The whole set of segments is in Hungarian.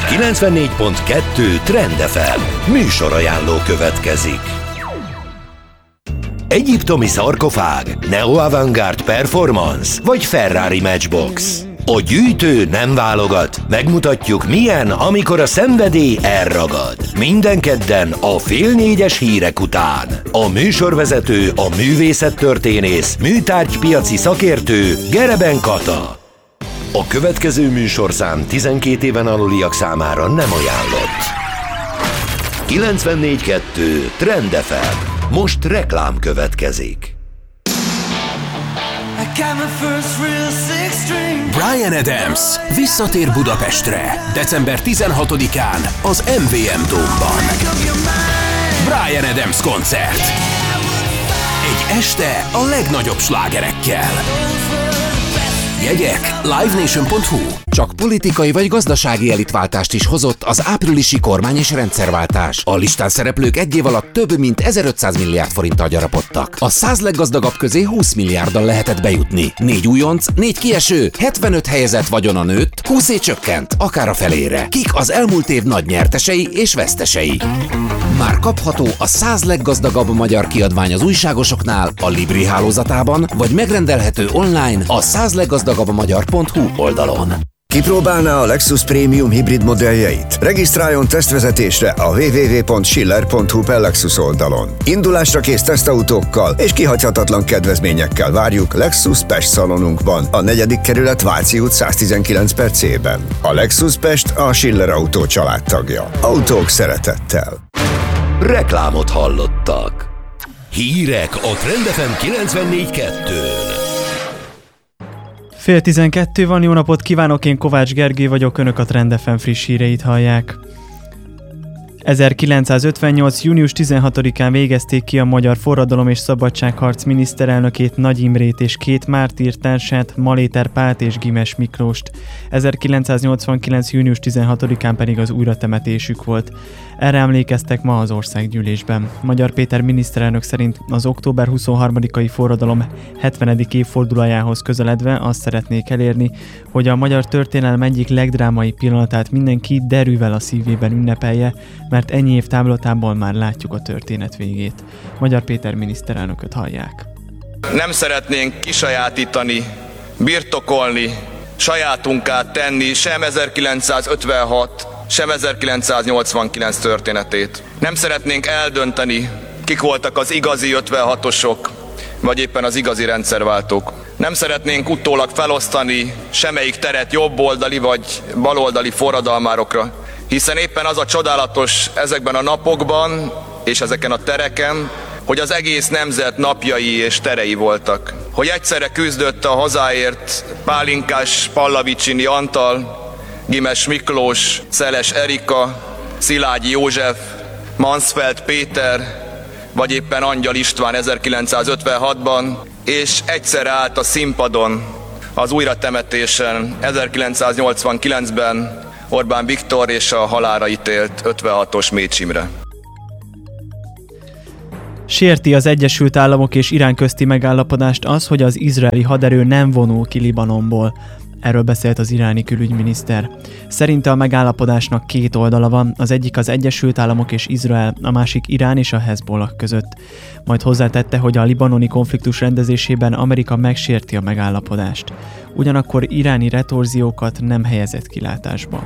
94.2 Trend FM műsorajánló következik. Egyiptomi szarkofág, neo-avantgárd performance vagy Ferrari Matchbox. A gyűjtő nem válogat, megmutatjuk milyen, amikor a szenvedély elragad. Minden kedden a 3:30 hírek után. A műsorvezető, a művészettörténész, műtárgypiaci szakértő Gereben Kata. A következő műsorszám 12 éven aluliak számára nem ajánlott. 94.2 Trend FM. Most reklám következik. Bryan Adams visszatér Budapestre december 16-án az MVM Dome-ban. Bryan Adams koncert. Egy este a legnagyobb slágerekkel. Jegyek livenation.hu. Csak politikai vagy gazdasági elitváltást is hozott az áprilisi kormány- és rendszerváltás. A listán szereplők egy év alatt több mint 1500 milliárd forinttal gyarapodtak. A 100 leggazdagabb közé 20 milliárddal lehetett bejutni. 4 újonc, 4 kieső, 75 helyezett vagyona nőtt, 20 csökkent, akár a felére. Kik az elmúlt év nagy nyertesei és vesztesei? Már kapható a 100 leggazdagabb magyar kiadvány az újságosoknál, a Libri hálózatában, vagy megrendelhető online a 100leggazdagabbmagyar.hu oldalon. Kipróbálná a Lexus Premium hibrid modelljeit? Regisztráljon tesztvezetésre a www.schiller.hu/Lexus oldalon. Indulásra kész tesztautókkal és kihagyhatatlan kedvezményekkel várjuk Lexus Pest szalonunkban, a 4. kerület Váci út 119 percében. A Lexus Pest a Schiller Autó családtagja. Autók szeretettel. Reklámot hallottak. Hírek a Trend FM 94.2-n. 10:12 van, jó napot kívánok, én Kovács Gergő vagyok, önök a Trend FM friss híreit hallják. 1958. június 16-án végezték ki a Magyar Forradalom és Szabadságharc miniszterelnökét, Nagy Imrét és 2 mártírtársát, Maléter Pált és Gimes Miklóst. 1989. június 16-án pedig az újratemetésük volt. Erre emlékeztek ma az országgyűlésben. Magyar Péter miniszterelnök szerint az október 23-ai forradalom 70. évfordulójához közeledve azt szeretnék elérni, hogy a magyar történelem egyik legdrámai pillanatát mindenki derűvel a szívében ünnepelje, mert ennyi év távlatából már látjuk a történet végét. Magyar Péter miniszterelnököt hallják. Nem szeretnénk kisajátítani, birtokolni, sajátunká tenni sem 1956, sem 1989 történetét. Nem szeretnénk eldönteni, kik voltak az igazi 56-osok, vagy éppen az igazi rendszerváltók. Nem szeretnénk utólag felosztani semmelyik teret jobboldali vagy baloldali forradalmárokra, hiszen éppen az a csodálatos ezekben a napokban és ezeken a tereken, hogy az egész nemzet napjai és terei voltak. Hogy egyszerre küzdött a hazáért Pálinkás Pallavicsini Antal, Gimes Miklós, Szeles Erika, Szilágyi József, Mansfeld Péter, vagy éppen Angyal István 1956-ban, és egyszerre állt a színpadon az újratemetésen 1989-ben Orbán Viktor és a halálra ítélt 56-os Mécs Imre. Sérti az Egyesült Államok és Irán közti megállapodást az, hogy az izraeli haderő nem vonul ki Libanonból. Erről beszélt az iráni külügyminiszter. Szerinte a megállapodásnak 2 oldala van, az egyik az Egyesült Államok és Izrael, a másik Irán és a Hezbollah között. Majd hozzátette, hogy a libanoni konfliktus rendezésében Amerika megsérti a megállapodást. Ugyanakkor iráni retorziókat nem helyezett kilátásba.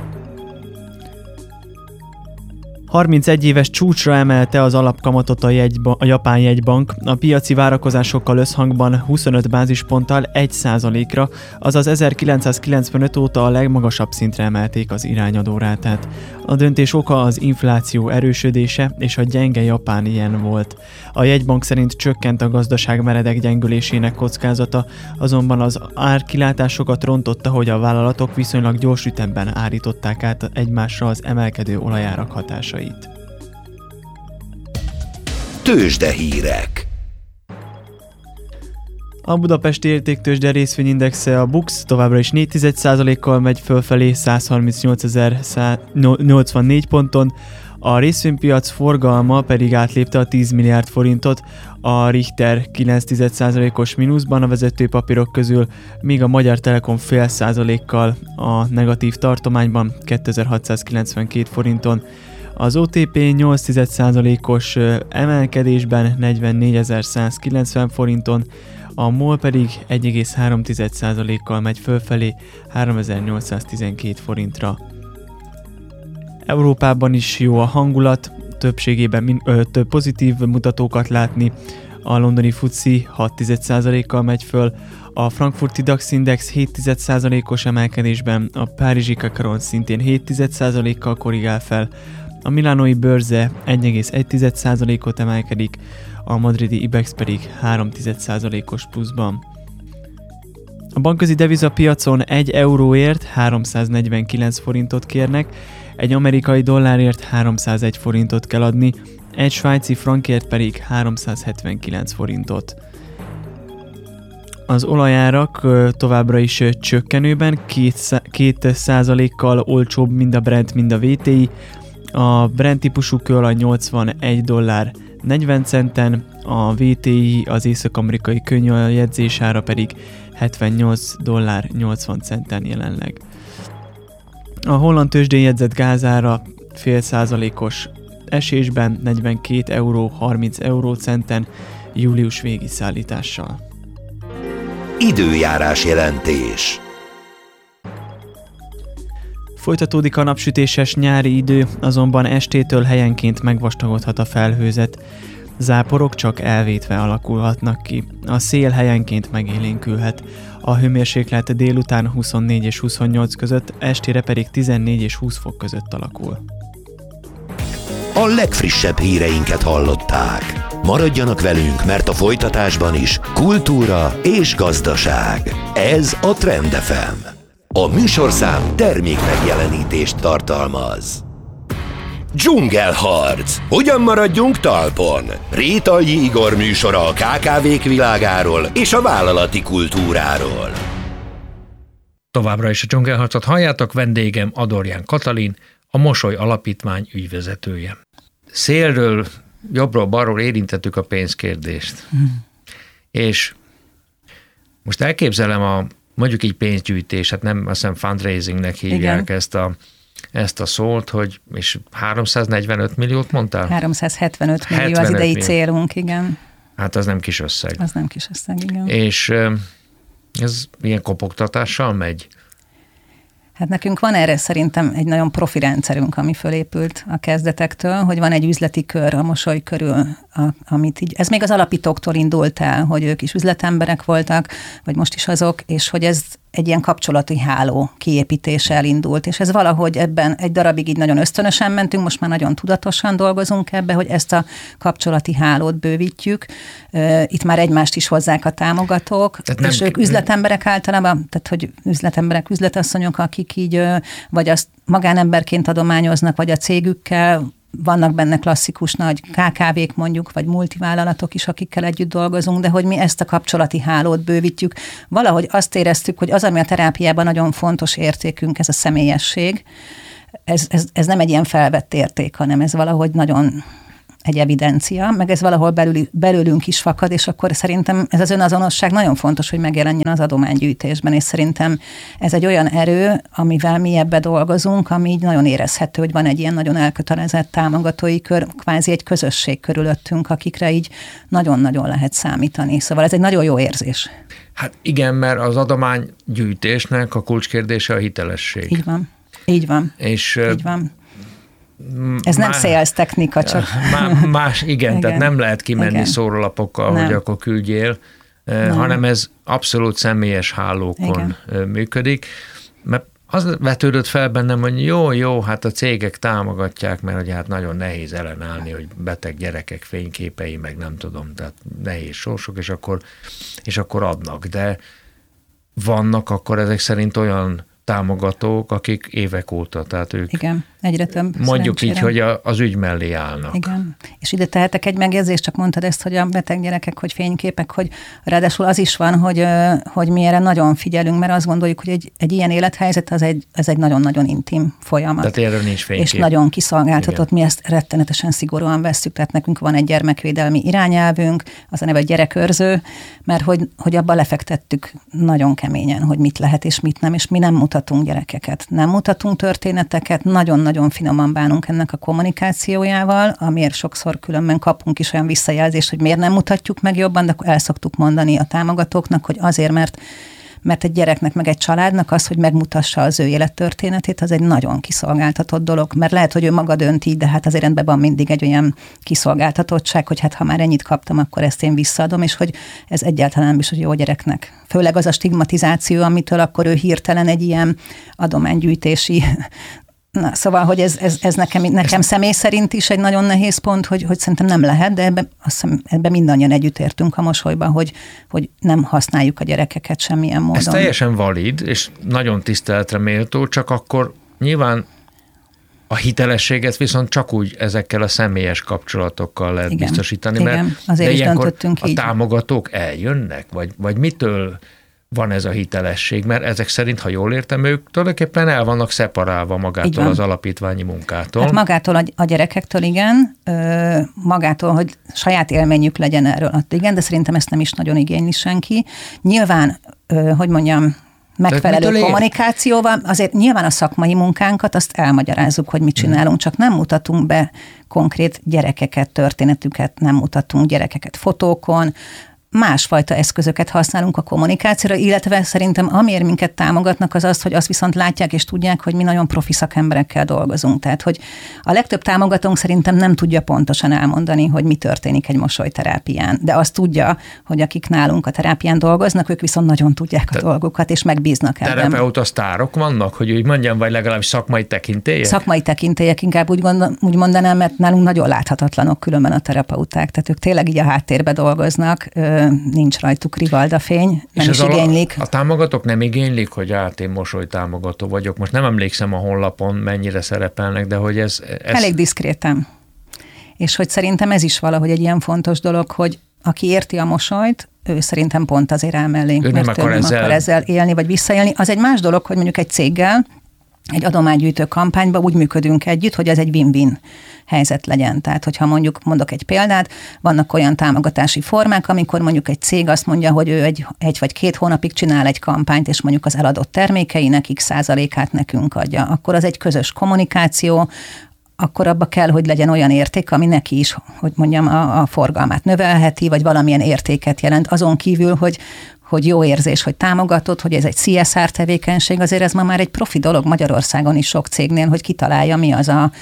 31 éves csúcsra emelte az alapkamatot a japán jegybank, a piaci várakozásokkal összhangban 25 bázisponttal 1%-ra, azaz 1995 óta a legmagasabb szintre emelték az irányadórátát. A döntés oka az infláció erősödése és a gyenge japán jen volt. A jegybank szerint csökkent a gazdaság meredek gyengülésének kockázata, azonban az árkilátásokat rontotta, hogy a vállalatok viszonylag gyors ütemben állították át egymásra az emelkedő olajárak hatásait. Tőzsdehírek. A budapesti értéktőzsde részvényindexe, a BUX továbbra is 4,1%-kal megy fölfelé 138.084 ponton, A részvénypiac forgalma pedig átlépte a 10 milliárd forintot, a Richter 0,9%-os mínuszban a vezető papírok közül, míg a Magyar Telekom fél százalékkal a negatív tartományban 2692 forinton. Az OTP 8,1%-os emelkedésben 44.190 forinton, a MOL pedig 1,3%-kal megy fölfelé 3812 forintra. Európában is jó a hangulat, többségében több pozitív mutatókat látni. A londoni FTSE 6,1%-kal megy föl, a frankfurti DAX Index 7,1%-os emelkedésben, a párizsi Kakaron szintén 7,1%-kal korrigál fel, a milánói bőrze 1,1%-ot emelkedik, a madridi IBEX pedig 3,1%-os pluszban. A bankközi devizapiacon 1 euróért 349 forintot kérnek, egy amerikai dollárért 301 forintot kell adni, egy svájci frankért pedig 379 forintot. Az olajárak továbbra is csökkenőben, 2%-kal olcsóbb mind a Brent, mind a VTI. A Brent típusú kőolaj 81 dollár 40 centen, a VTI, az észak-amerikai kőolaj jegyzésára pedig 78 dollár 80 centen jelenleg. A holland tőzsdén jegyzett gázára fél százalékos esésben 42 euró 30 eurócenten július végi szállítással. Időjárás jelentés. Folytatódik a napsütéses nyári idő, azonban estétől helyenként megvastagodhat a felhőzet. Záporok csak elvétve alakulhatnak ki. A szél helyenként megélénkülhet. A hőmérséklet délután 24 és 28 között, estére pedig 14 és 20 fok között alakul. A legfrissebb híreinket hallották. Maradjanak velünk, mert a folytatásban is kultúra és gazdaság. Ez a Trend FM. A műsorszám termék megjelenítést tartalmaz. Dzsungelharc. Hogyan maradjunk talpon? Rétalji Igor műsora a KKV-k világáról és a vállalati kultúráról. Továbbra is a Dzsungelharcot halljátok, vendégem Adorján Katalin, a Mosoly Alapítvány ügyvezetője. Szélről, jobbról-balról érintettük a pénzkérdést. És most elképzelem mondjuk így pénzgyűjtés, hát nem, azt hiszem fundraisingnek hívják ezt a szót, hogy, és 345 milliót mondtál? 375 millió az idei célunk, igen. Hát az nem kis összeg. Az nem kis összeg, igen. És ez ilyen kopogtatással megy? Hát nekünk van erre szerintem egy nagyon profi rendszerünk, ami fölépült a kezdetektől, hogy van egy üzleti kör a Mosoly körül, amit így, ez még az alapítóktól indult el, hogy ők is üzletemberek voltak, vagy most is azok, és hogy ez egy ilyen kapcsolati háló kiépítése elindult, és ez valahogy ebben egy darabig így nagyon ösztönösen mentünk, most már nagyon tudatosan dolgozunk ebbe, hogy ezt a kapcsolati hálót bővítjük. Itt már egymást is hozzák a támogatók, és ők üzletemberek általában, tehát hogy üzletemberek, üzletasszonyok, akik így vagy azt magánemberként adományoznak, vagy a cégükkel, vannak benne klasszikus nagy KKV-k mondjuk, vagy multivállalatok is, akikkel együtt dolgozunk, de hogy mi ezt a kapcsolati hálót bővítjük. Valahogy azt éreztük, hogy az, ami a terápiában nagyon fontos értékünk, ez a személyesség. Ez nem egy ilyen felvett érték, hanem ez valahogy nagyon egy evidencia, meg ez valahol belőlünk is fakad, és akkor szerintem ez az önazonosság nagyon fontos, hogy megjelenjen az adománygyűjtésben, és szerintem ez egy olyan erő, amivel mi ebbe dolgozunk, ami így nagyon érezhető, hogy van egy ilyen nagyon elkötelezett támogatói kör, kvázi egy közösség körülöttünk, akikre így nagyon-nagyon lehet számítani. Szóval ez egy nagyon jó érzés. Hát igen, mert az adománygyűjtésnek a kulcskérdése a hitelesség. Így van. Így van. És így van. Ez nem sales technika, csak... Más, igen, tehát nem lehet kimenni szórólapokkal, hogy akkor küldjél, hanem ez abszolút személyes hálókon működik. Mert az vetődött fel bennem, hogy jó, hát a cégek támogatják, mert hogy hát nagyon nehéz ellenállni, hogy beteg gyerekek fényképei, meg nem tudom, tehát nehéz sorsok, és akkor adnak. De vannak akkor ezek szerint olyan támogatók, akik évek óta, tehát ők igen, egyre több mondjuk így, hogy az ügy mellé állnak. Igen. És ide tehetek egy megjegyzést, csak mondtad ezt, hogy a beteg gyerekek, hogy fényképek, hogy ráadásul az is van, hogy mi erre nagyon figyelünk, mert azt gondoljuk, hogy egy ilyen élethelyzet ez egy nagyon-nagyon intim folyamat. Tehát erről nincs fénykép. És nagyon kiszolgáltatott, igen. Mi ezt rettenetesen szigorúan vesszük, tehát nekünk van egy gyermekvédelmi irányelvünk, az a neve gyerekőrző, mert hogy abba lefektettük nagyon keményen, hogy mit lehet és mit nem, és mi nem mutatunk gyerekeket, nem mutatunk történeteket, nagyon-nagyon finoman bánunk ennek a kommunikációjával, amiért sokszor különben kapunk is olyan visszajelzést, hogy miért nem mutatjuk meg jobban, de akkor el szoktuk mondani a támogatóknak, hogy azért, mert egy gyereknek, meg egy családnak az, hogy megmutassa az ő élettörténetét, az egy nagyon kiszolgáltatott dolog, mert lehet, hogy ő maga dönt így, de hát azért rendben van mindig egy olyan kiszolgáltatottság, hogy hát ha már ennyit kaptam, akkor ezt én visszaadom, és hogy ez egyáltalán nem is hogy jó gyereknek. Főleg az a stigmatizáció, amitől akkor ő hirtelen egy ilyen adománygyűjtési. Na, szóval, hogy ez nekem személy szerint is egy nagyon nehéz pont, hogy szerintem nem lehet, de ebben mindannyian együtt értünk a mosolyban, hogy nem használjuk a gyerekeket semmilyen módon. Ez teljesen valid, és nagyon tiszteletre méltó, csak akkor nyilván a hitelességet viszont csak úgy ezekkel a személyes kapcsolatokkal lehet igen, biztosítani, igen, mert azért de is ilyenkor döntöttünk a így. Támogatók eljönnek, vagy mitől van ez a hitelesség, mert ezek szerint, ha jól értem, ők tulajdonképpen el vannak szeparálva magától az alapítványi munkától. Hát magától a gyerekektől igen, magától, hogy saját élményük legyen erről, igen, de szerintem ezt nem is nagyon igényli senki. Nyilván, hogy mondjam, megfelelő kommunikációval, azért nyilván a szakmai munkánkat azt elmagyarázzuk, hogy mit csinálunk, csak nem mutatunk be konkrét gyerekeket, történetüket, nem mutatunk gyerekeket fotókon, másfajta eszközöket használunk a kommunikációra, illetve szerintem amiért minket támogatnak az az, hogy azt viszont látják és tudják, hogy mi nagyon profi szakemberekkel dolgozunk. Tehát, hogy a legtöbb támogatónk szerintem nem tudja pontosan elmondani, hogy mi történik egy mosolyterápián, de azt tudja, hogy akik nálunk a terápián dolgoznak, ők viszont nagyon tudják a dolgokat, és megbíznak ebben. Terapeuta sztárok vannak, hogy úgy mondjam, vagy legalábbis szakmai tekintélyek? Szakmai tekintélyek, inkább úgy mondanám, mert nálunk nagyon láthatatlanok különben a terapeuták, tehát ők tényleg így a háttérbe dolgoznak, nincs rajtuk rivaldafény, nem is igénylik. A támogatók nem igénylik, hogy én mosoly támogató vagyok. Most nem emlékszem a honlapon, mennyire szerepelnek, de hogy ez... Elég diszkréten. És hogy szerintem ez is valahogy egy ilyen fontos dolog, hogy aki érti a mosolyt, ő szerintem pont azért áll mellé, ő mert nem akar ezzel élni, vagy visszaélni. Az egy más dolog, hogy mondjuk egy céggel, egy adománygyűjtő kampányban úgy működünk együtt, hogy ez egy win-win helyzet legyen. Tehát, hogyha mondok egy példát, vannak olyan támogatási formák, amikor mondjuk egy cég azt mondja, hogy ő egy vagy 2 hónapig csinál egy kampányt, és mondjuk az eladott termékeinek x% nekünk adja. Akkor az egy közös kommunikáció, akkor abba kell, hogy legyen olyan érték, ami neki is, hogy mondjam, a forgalmát növelheti, vagy valamilyen értéket jelent. Azon kívül, hogy jó érzés, hogy támogatod, hogy ez egy CSR tevékenység, azért ez ma már egy profi dolog Magyarországon is sok cégnél, hogy kitalálja, mi az a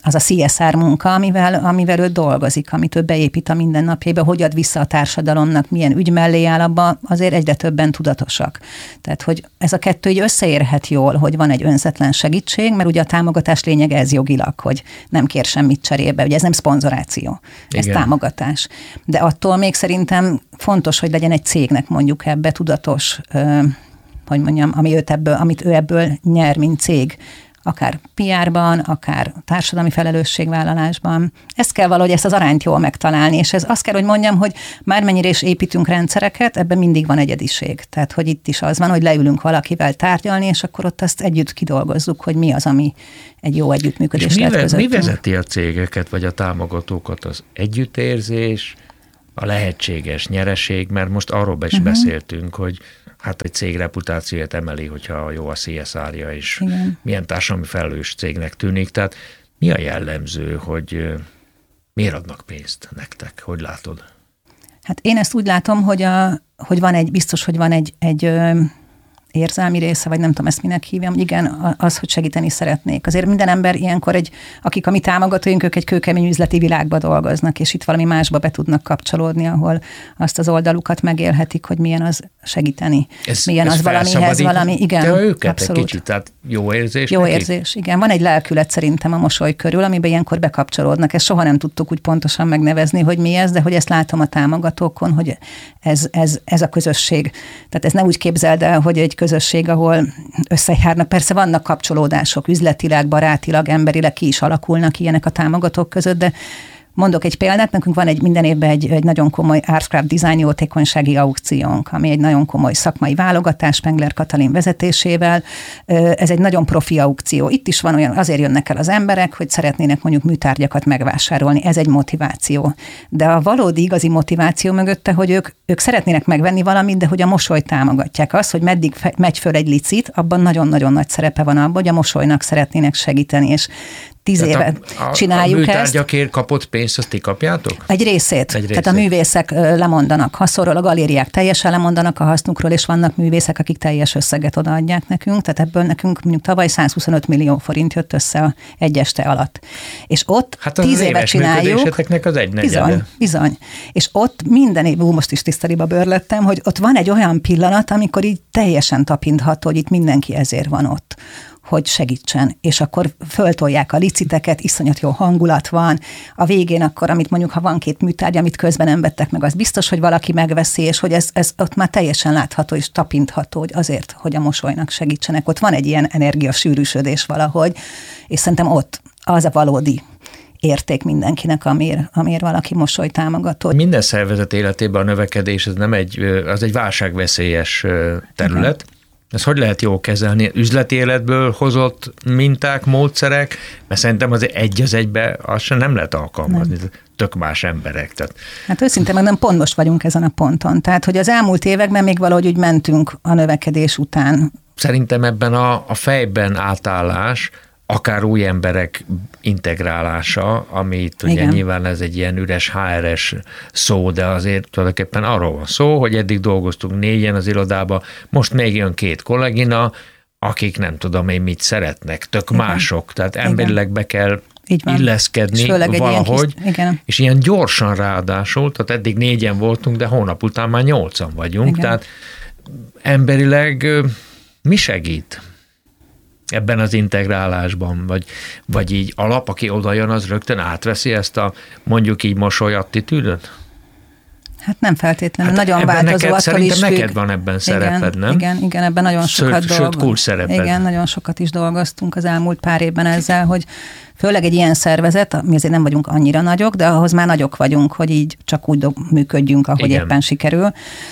CSR munka, amivel ő dolgozik, amit ő beépít a mindennapjaiba, hogy ad vissza a társadalomnak, milyen ügy mellé áll, abba azért egyre többen tudatosak. Tehát, hogy ez a kettő így összeérhet jól, hogy van egy önzetlen segítség, mert ugye a támogatás lényege ez jogilag, hogy nem kér semmit cserébe, ugye ez nem szponzoráció, ez támogatás. De attól még szerintem fontos, hogy legyen egy cégnek mondjuk ebbe tudatos, hogy mondjam, amit ő ebből nyer, mint cég, akár PR-ban, akár társadalmi felelősségvállalásban. Ezt kell valahogy ezt az arányt jól megtalálni, és ez azt kell, hogy mondjam, hogy bármennyire is építünk rendszereket, ebben mindig van egyediség. Tehát, hogy itt is az van, hogy leülünk valakivel tárgyalni, és akkor ott azt együtt kidolgozzuk, hogy mi az, ami egy jó együttműködés lehet közöttünk. Mi vezeti a cégeket, vagy a támogatókat? Az együttérzés, a lehetséges nyereség, mert most arról is beszéltünk, hogy hát egy cég reputációját emeli, hogyha jó a CSR-ja, és milyen társadalmi felelős cégnek tűnik. Tehát mi a jellemző, hogy miért adnak pénzt nektek? Hogy látod? Hát én ezt úgy látom, hogy van egy érzelmi része, vagy nem tudom ezt minek hívjam, igen, az, hogy segíteni szeretnék. Azért minden ember ilyenkor akik a mi támogatóink, ők egy kőkemény üzleti világba dolgoznak, és itt valami másba be tudnak kapcsolódni, ahol azt az oldalukat megélhetik, hogy milyen az segíteni. Milyen az valamihez valami, igen, őket abszolút. Egy kicsit, tehát jó érzés Jó nekik? érzés, igen. Van egy lelkület szerintem a mosoly körül, amiben ilyenkor bekapcsolódnak. Ezt soha nem tudtuk úgy pontosan megnevezni, hogy mi ez, de hogy ezt látom a támogatókon, hogy ez a közösség. Tehát ez ne úgy képzeld el, hogy egy közösség, ahol összejárnak. Persze vannak kapcsolódások, üzletileg, barátilag, emberileg ki is alakulnak ilyenek a támogatók között, de mondok egy példát, nekünk van minden évben egy nagyon komoly Artscraft Design jótékonysági aukciónk, ami egy nagyon komoly szakmai válogatás, Spengler Katalin vezetésével. Ez egy nagyon profi aukció. Itt is van olyan, azért jönnek el az emberek, hogy szeretnének mondjuk műtárgyakat megvásárolni. Ez egy motiváció. De a valódi igazi motiváció mögötte, hogy ők szeretnének megvenni valamit, de hogy a mosolyt támogatják. Az, hogy meddig megy föl egy licit, abban nagyon-nagyon nagy szerepe van abban, hogy a mosolynak szeretnének segíteni, és 10 évet csináljuk ezt. A műtárgyakért kapott pénzt, azt ti kapjátok? Egy részét. Tehát a művészek lemondanak haszonról, a galériák teljesen lemondanak a hasznukról, és vannak művészek, akik teljes összeget odaadják nekünk. Tehát ebből nekünk mondjuk tavaly 125 millió forint jött össze egy este alatt. És ott 10 évet csináljuk. Az egynegyede. Bizony. És ott minden év, most is tiszteliba bőrlettem, hogy ott van egy olyan pillanat, amikor így teljesen tapintható, hogy itt mindenki ezért van ott, hogy segítsen, és akkor föltolják a liciteket, iszonyat jó hangulat van, a végén akkor, amit mondjuk, ha van 2 műtárgy, amit közben nem vettek meg, az biztos, hogy valaki megveszi, és hogy ez ott már teljesen látható és tapintható, hogy azért, hogy a mosolynak segítsenek. Ott van egy ilyen energiasűrűsödés valahogy, és szerintem ott az a valódi érték mindenkinek, amiért valaki mosoly támogató. Minden szervezet életében a növekedés az egy válságveszélyes terület. Igen. Ezt hogy lehet jól kezelni? Üzleti életből hozott minták, módszerek? Mert szerintem az egy az egybe azt sem nem lehet alkalmazni. Nem. Tök más emberek. Tehát. Hát őszintén meg nem pont most vagyunk ezen a ponton. Tehát, hogy az elmúlt években még valahogy úgy mentünk a növekedés után. Szerintem ebben a fejben átállás, akár új emberek integrálása, amit ugye nyilván ez egy ilyen üres HRS szó, de azért tulajdonképpen arról van szó, hogy eddig dolgoztunk 4-en az irodába, most még jön 2 kollégina, akik nem tudom én mit szeretnek, tök mások, tehát emberileg be kell illeszkedni valahogy, és ilyen gyorsan ráadásul, tehát eddig 4-en voltunk, de hónap után már 8-an vagyunk, tehát emberileg mi segít ebben az integrálásban, vagy így alap, aki oda jön, az rögtön átveszi ezt a mondjuk így mosoly attitűdöt? Hát nem feltétlenül, nagyon változó, attól is függ. Neked van ebben szereped, nem? Igen, ebben nagyon sokat Sőt, kulcs szereped. Igen, nagyon sokat is dolgoztunk az elmúlt pár évben ezzel, hogy főleg egy ilyen szervezet, mi azért nem vagyunk annyira nagyok, de ahhoz már nagyok vagyunk, hogy így csak úgy működjünk, ahogy éppen sikerül.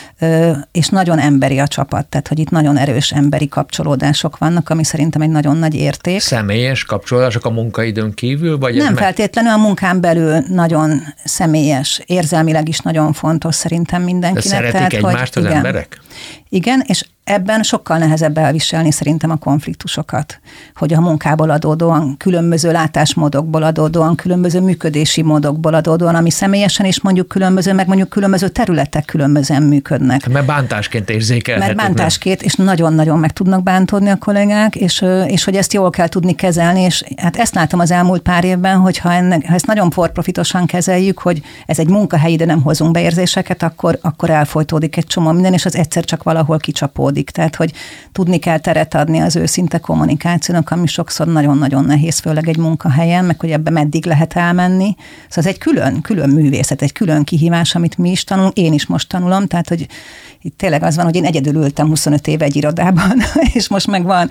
És nagyon emberi a csapat, tehát hogy itt nagyon erős emberi kapcsolódások vannak, ami szerintem egy nagyon nagy érték. Személyes kapcsolódások a munkaidőn kívül? Vagy nem feltétlenül, a munkán belül nagyon személyes, érzelmileg is nagyon fontos szerintem mindenkinek. De szeretik egymást az emberek? Igen, és ebben sokkal nehezebb elviselni szerintem a konfliktusokat, hogy a munkából adódóan, különböző látásmódokból adódóan, különböző működési módokból adódóan, ami személyesen is mondjuk különböző, meg mondjuk különböző területek különbözően működnek. Mert bántásként érzékelhetők. Mert bántásként, és nagyon-nagyon meg tudnak bántódni a kollégák, és hogy ezt jól kell tudni kezelni, és hát ezt látom az elmúlt pár évben, hogy ha ezt nagyon for-profitosan kezeljük, hogy ez egy munkahelyi, de nem hozunk beérzéseket, akkor elfolytódik egy csomó minden, és az egyszer csak valahol kicsapódik. Tehát, hogy tudni kell teret adni az őszinte kommunikációnak, ami sokszor nagyon-nagyon nehéz, főleg egy munkahelyen, meg hogy ebbe meddig lehet elmenni. Szóval ez egy külön művészet, egy külön kihívás, amit mi is tanulunk, én is most tanulom, tehát, hogy itt tényleg az van, hogy én egyedül ültem 25 éve egy irodában, és most meg van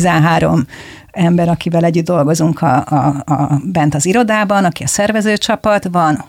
13 ember, akivel együtt dolgozunk bent az irodában, aki a szervezőcsapat, van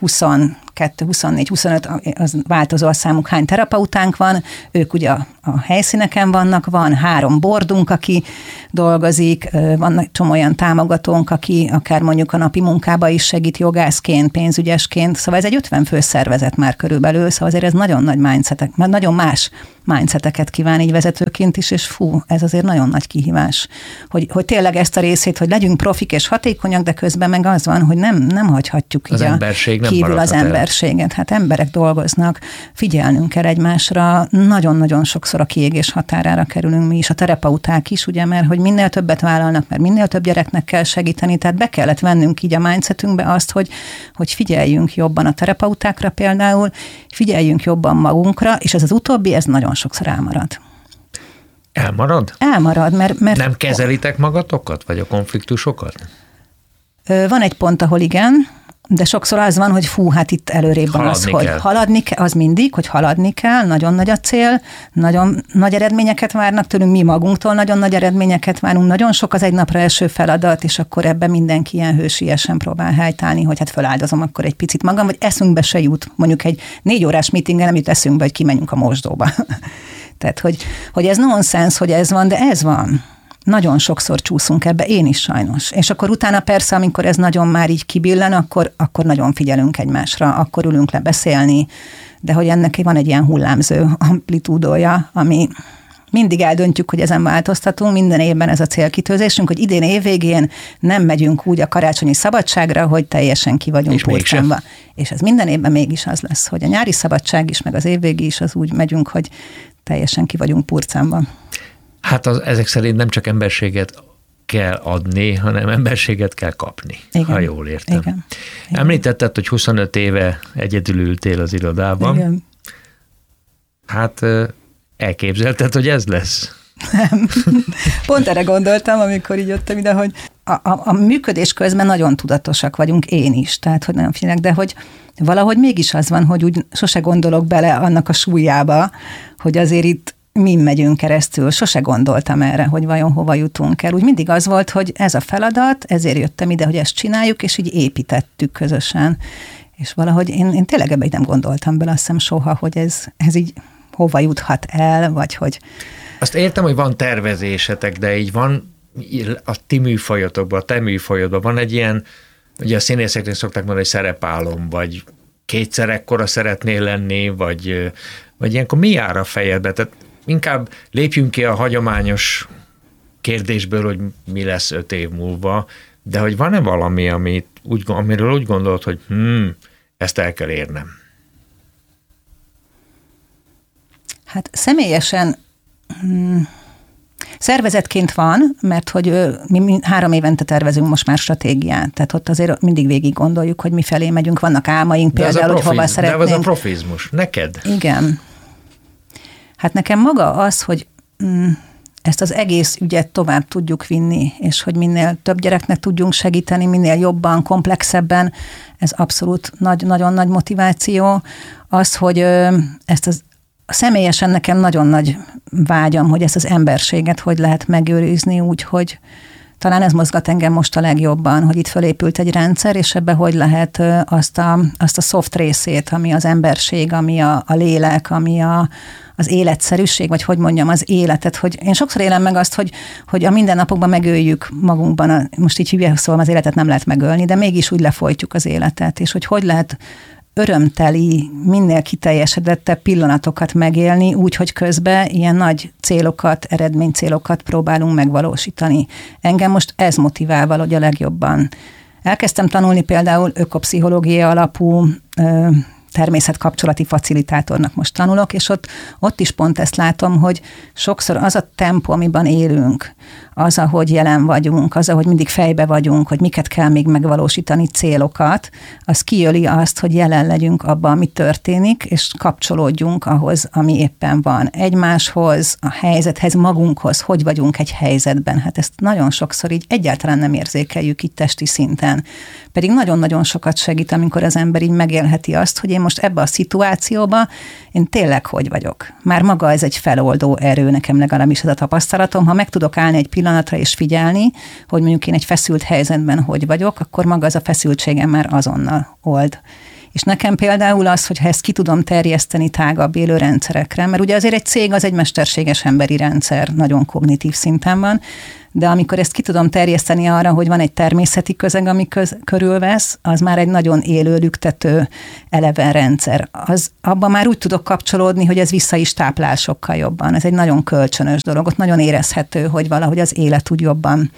22, 24, 25, az változó a számuk, hány terapeutánk van, ők ugye a helyszíneken vannak, van 3 bordunk, aki dolgozik, vannak csomó olyan támogatónk, aki akár mondjuk a napi munkába is segít jogászként, pénzügyesként, szóval ez egy 50 fő szervezet már körülbelül, szóval azért ez nagyon nagy mindsetek, mert nagyon más mindseteket kíván így vezetőként is, és ez azért nagyon nagy kihívás, hogy tényleg ezt a részét, hogy legyünk profik és hatékonyak, de közben meg az van, hogy nem hagyhatjuk az emberség kívül az emberséget. Hát emberek dolgoznak, figyelnünk kell egymásra, nagyon-nagyon sokszor a kiégés határára kerülünk mi is, a terapeuták is, ugye, mert hogy minél többet vállalnak, mert minél több gyereknek kell segíteni, tehát be kellett vennünk így a mindsetünkbe azt, hogy figyeljünk jobban a terapeutákra például, figyeljünk jobban magunkra, és ez az utóbbi, ez nagyon sokszor elmarad. Elmarad? Elmarad, mert... Nem kezelitek magatokat, vagy a konfliktusokat? Van egy pont, ahol igen, De sokszor az van, hogy fú, hát itt előrébb van az, hogy haladni kell, az mindig, hogy haladni kell, nagyon nagy a cél, nagyon nagy eredményeket várnak tőlünk, mi magunktól nagyon nagy eredményeket várunk, nagyon sok az egy napra eső feladat, és akkor ebben mindenki ilyen hősiesen próbál helytállni, hogy hát föláldozom akkor egy picit magam, vagy eszünkbe se jut, mondjuk egy 4 órás meetingen nem jut eszünkbe, hogy kimenjünk a mosdóba. Tehát, hogy ez nonsens, hogy ez van, de ez van. Nagyon sokszor csúszunk ebbe, én is sajnos. És akkor utána persze, amikor ez nagyon már így kibillen, akkor nagyon figyelünk egymásra, akkor ülünk le beszélni, de hogy ennek van egy ilyen hullámző amplitúdója, ami mindig eldöntjük, hogy ezen változtatunk, minden évben ez a célkitűzésünk, hogy idén évvégén nem megyünk úgy a karácsonyi szabadságra, hogy teljesen ki vagyunk purcánva. És ez minden évben mégis az lesz, hogy a nyári szabadság is, meg az évvégi is az úgy megyünk, hogy teljesen ki vagyunk purcánva. Hát ezek szerint nem csak emberséget kell adni, hanem emberséget kell kapni, igen, ha jól értem. Igen. Említetted, hogy 25 éve egyedül ültél az irodában. Igen. Hát elképzelted, hogy ez lesz? Nem. Pont erre gondoltam, amikor így jöttem ide, hogy a működés közben nagyon tudatosak vagyunk, én is, tehát hogy nagyon figyelek, de hogy valahogy mégis az van, hogy úgy sose gondolok bele annak a súlyába, hogy azért itt min megyünk keresztül. Sose gondoltam erre, hogy vajon hova jutunk el. Úgy mindig az volt, hogy ez a feladat, ezért jöttem ide, hogy ezt csináljuk, és így építettük közösen. És valahogy én tényleg ebben nem gondoltam bele, azt hiszem soha, hogy ez így hova juthat el, vagy hogy... Azt értem, hogy van tervezésetek, de így van a ti műfajotokban, a te műfajodban van egy ilyen, ugye a színészeknek szokták mondani, hogy szerepálom, vagy kétszer ekkora szeretnél lenni, vagy ilyenkor mi jár a fejedbe? Tehát inkább lépjünk ki a hagyományos kérdésből, hogy mi lesz 5 év múlva, de hogy van-e valami, amiről úgy gondolod, hogy ezt el kell érnem? Hát személyesen szervezetként van, mert hogy mi 3 évente tervezünk most már stratégiát, tehát ott azért mindig végig gondoljuk, hogy mifelé megyünk, vannak álmaink például, hogy hova szeretnénk. De ez a profizmus, neked? Igen. Hát nekem maga az, hogy ezt az egész ügyet tovább tudjuk vinni, és hogy minél több gyereknek tudjunk segíteni, minél jobban, komplexebben, ez abszolút nagyon nagy motiváció. Az, hogy ezt személyesen nekem nagyon nagy vágyam, hogy ezt az emberséget hogy lehet megőrizni úgy, hogy talán ez mozgat engem most a legjobban, hogy itt fölépült egy rendszer, és ebbe hogy lehet azt a soft részét, ami az emberség, ami a lélek, ami az életszerűség, vagy hogy mondjam, az életet, hogy én sokszor élem meg azt, hogy a mindennapokban megöljük magunkban, most így hülye szóval az életet nem lehet megölni, de mégis úgy lefolytjuk az életet, és hogy lehet örömteli, minél kiteljesedettebb pillanatokat megélni, úgy, hogy közben ilyen nagy célokat, eredménycélokat próbálunk megvalósítani. Engem most ez motivál valahogy a legjobban. Elkezdtem tanulni például ökopszichológia alapú természetkapcsolati facilitátornak most tanulok, és ott is pont ezt látom, hogy sokszor az a tempó, amiben élünk, az, ahogy jelen vagyunk, az, ahogy mindig fejbe vagyunk, hogy miket kell még megvalósítani, célokat, az kijöli azt, hogy jelen legyünk abban, ami történik, és kapcsolódjunk ahhoz, ami éppen van. Egymáshoz, a helyzethez, magunkhoz, hogy vagyunk egy helyzetben. Hát ezt nagyon sokszor így egyáltalán nem érzékeljük így testi szinten. Pedig nagyon-nagyon sokat segít, amikor az ember így megélheti azt, hogy én most ebbe a szituációba én tényleg hogy vagyok. Már maga ez egy feloldó erő, nekem legalábbis ez a tapasztalatom. Ha meg tudok állni egy pillanatra és figyelni, hogy mondjuk én egy feszült helyzetben hogy vagyok, akkor maga az a feszültségem már azonnal old. És nekem például az, hogyha ezt ki tudom terjeszteni tágabb élőrendszerekre, mert ugye azért egy cég az egy mesterséges emberi rendszer, nagyon kognitív szinten van, de amikor ezt ki tudom terjeszteni arra, hogy van egy természeti közeg, ami körülvesz, az már egy nagyon élő, lüktető, eleven rendszer. Abban már úgy tudok kapcsolódni, hogy ez vissza is táplál sokkal jobban. Ez egy nagyon kölcsönös dolog, ott nagyon érezhető, hogy valahogy az élet úgy jobban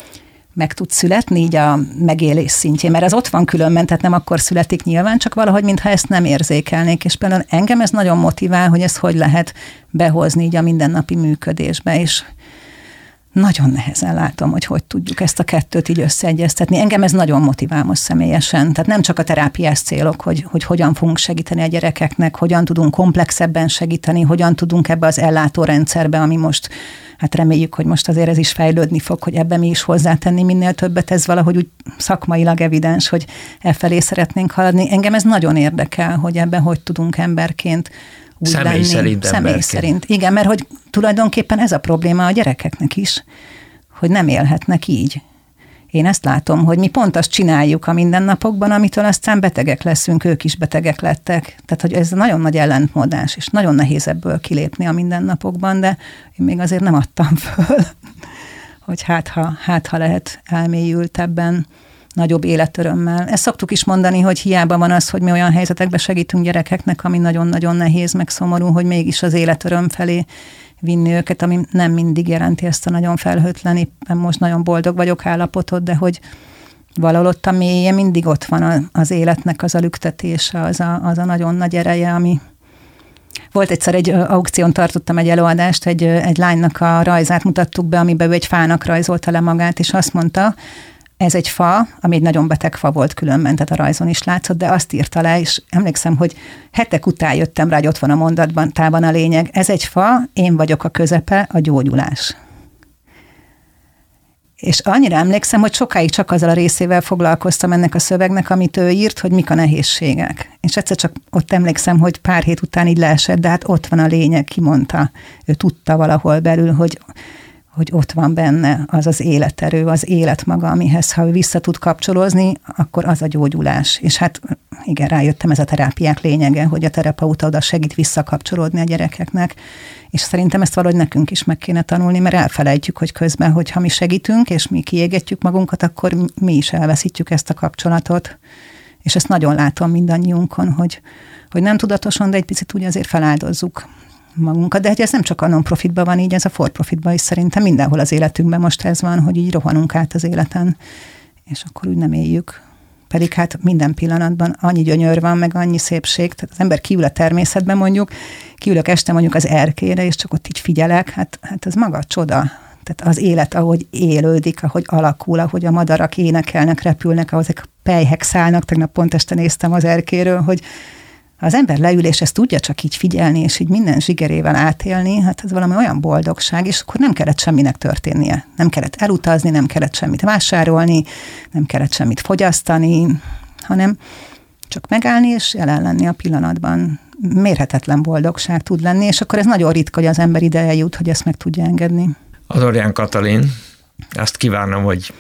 meg tud születni így a megélés szintjén, mert ez ott van különben, tehát nem akkor születik nyilván, csak valahogy, mintha ezt nem érzékelnék, és például engem ez nagyon motivál, hogy ezt hogy lehet behozni így a mindennapi működésbe, és nagyon nehezen látom, hogy tudjuk ezt a kettőt így összeegyeztetni. Engem ez nagyon motivál most személyesen. Tehát nem csak a terápiás célok, hogy hogyan fogunk segíteni a gyerekeknek, hogyan tudunk komplexebben segíteni, hogyan tudunk ebbe az ellátórendszerbe, ami most, hát reméljük, hogy most azért ez is fejlődni fog, hogy ebbe mi is hozzátenni minél többet. Ez valahogy úgy szakmailag evidens, hogy e-felé szeretnénk haladni. Engem ez nagyon érdekel, hogy ebben hogy tudunk emberként Személy szerint. Igen, mert hogy tulajdonképpen ez a probléma a gyerekeknek is, hogy nem élhetnek így. Én ezt látom, hogy mi pont azt csináljuk a mindennapokban, amitől aztán betegek leszünk, ők is betegek lettek. Tehát, hogy ez nagyon nagy ellentmondás, és nagyon nehéz ebből kilépni a mindennapokban, de én még azért nem adtam föl, hogy hát ha lehet elmélyültebben, nagyobb életörömmel. Ezt szoktuk is mondani, hogy hiába van az, hogy mi olyan helyzetekben segítünk gyerekeknek, ami nagyon-nagyon nehéz, meg szomorú, hogy mégis az életöröm felé vinni őket, ami nem mindig jelenti ezt a nagyon felhőtlen, éppen most nagyon boldog vagyok állapotot, de hogy valahol ott a mélye mindig ott van az életnek az a lüktetése, az a nagyon nagy ereje, ami... Volt egyszer egy aukción, tartottam egy előadást, egy lánynak a rajzát mutattuk be, amiben ő egy fának rajzolta le magát, és azt mondta, ez egy fa, ami egy nagyon beteg fa volt különben, tehát a rajzon is látszott, de azt írta le, és emlékszem, hogy hetek után jöttem rá, hogy ott van a mondatban, tában a lényeg. Ez egy fa, én vagyok a közepe, a gyógyulás. És annyira emlékszem, hogy sokáig csak azzal a részével foglalkoztam ennek a szövegnek, amit ő írt, hogy mik a nehézségek. És egyszer csak ott emlékszem, hogy pár hét után így leesett, de hát ott van a lényeg, kimondta. Ő tudta valahol belül, hogy ott van benne az az életerő, az élet maga, amihez, ha ő vissza tud kapcsolódni, akkor az a gyógyulás. És hát igen, rájöttem, ez a terápiák lényege, hogy a terapeuta oda segít visszakapcsolódni a gyerekeknek, és szerintem ezt valahogy nekünk is meg kéne tanulni, mert elfelejtjük, hogy közben, hogyha mi segítünk, és mi kiégetjük magunkat, akkor mi is elveszítjük ezt a kapcsolatot. És ezt nagyon látom mindannyiunkon, hogy nem tudatosan, de egy picit úgy azért feláldozzuk magunkat, de hát ez nem csak a non-profitban van így, ez a for-profitban is szerintem mindenhol az életünkben most ez van, hogy így rohanunk át az életen, és akkor úgy nem éljük. Pedig hát minden pillanatban annyi gyönyör van, meg annyi szépség, tehát az ember kiül a természetben mondjuk, kiülök este mondjuk az erkére, és csak ott így figyelek, hát ez maga a csoda. Tehát az élet, ahogy élődik, ahogy alakul, ahogy a madarak énekelnek, repülnek, ahogy ezek a pelyhek szállnak, tegnap pont este néztem az erkéről, hogy az ember leül, és ezt tudja csak így figyelni, és így minden zsigerével átélni, hát ez valami olyan boldogság, és akkor nem kellett semminek történnie. Nem kellett elutazni, nem kellett semmit vásárolni, nem kellett semmit fogyasztani, hanem csak megállni, és jelen lenni a pillanatban. Mérhetetlen boldogság tud lenni, és akkor ez nagyon ritka, hogy az ember ide eljut, hogy ezt meg tudja engedni. Adorján Katalin, azt kívánom, hogy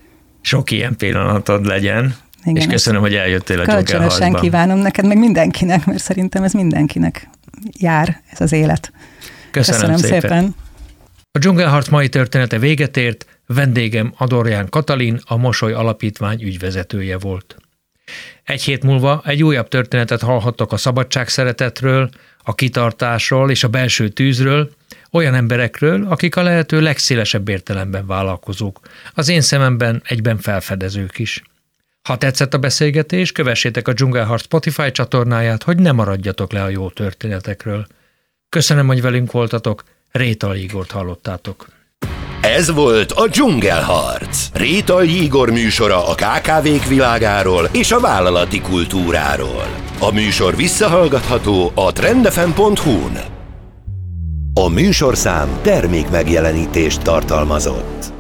sok ilyen pillanatod legyen, igen, és köszönöm, hogy eljöttél a Dzsungelharcba. Kölcsönösen kívánom neked, meg mindenkinek, mert szerintem ez mindenkinek jár, ez az élet. Köszönöm szépen. A Dzsungelharc mai története véget ért, vendégem Adorján Katalin, a Mosoly Alapítvány ügyvezetője volt. Egy hét múlva egy újabb történetet hallhattok a szabadságszeretetről, a kitartásról és a belső tűzről, olyan emberekről, akik a lehető legszélesebb értelemben vállalkozók, az én szememben egyben felfedezők is. Ha tetszett a beszélgetés, kövessétek a Dzsungelharc Spotify csatornáját, hogy ne maradjatok le a jó történetekről. Köszönöm, hogy velünk voltatok, Rétay Igort hallottátok. Ez volt a Dzsungelharc. Rétay Igor műsora a KKV-k világáról és a vállalati kultúráról. A műsor visszahallgatható a trendfm.hu-n. A műsorszám termékmegjelenítést tartalmazott.